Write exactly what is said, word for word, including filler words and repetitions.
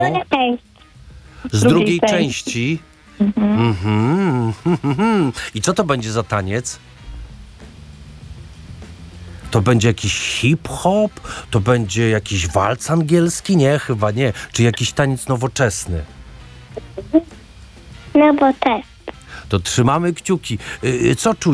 Okej. Z drugiej drugiej części. części. Mhm. Mhm. I co to będzie za taniec? To będzie jakiś hip-hop? To będzie jakiś walc angielski? Nie, chyba nie. Czy jakiś taniec nowoczesny? No bo też. To trzymamy kciuki. Y, Co czujesz?